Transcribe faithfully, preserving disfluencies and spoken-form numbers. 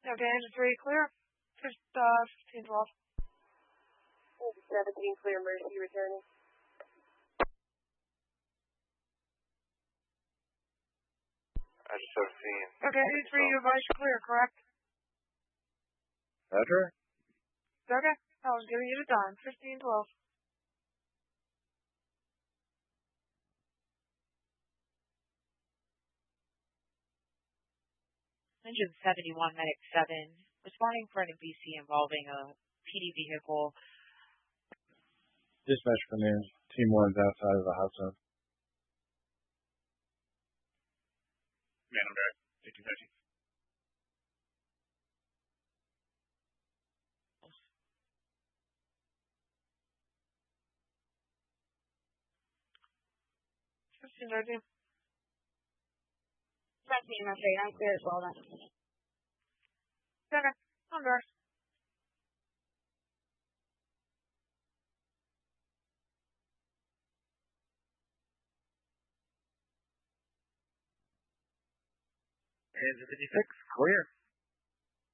Okay, engine three clear. Fifth, uh, fifteen twelve. Engine seventeen clear, emergency returning. Engine seventeen. Okay, engine three, you advise you're clear, correct? Roger. Okay, I was giving you the time. fifteen twelve. Engine seventy-one, Medic seven, responding for an B C involving a P D vehicle. Dispatch from here. Team one's outside of the hot zone. Man, I'm back. fifteen fifty. fifteen thirteen. seventeen, I'm afraid. I'm clear as well then. Okay, I'm there. Engine fifty-six, clear.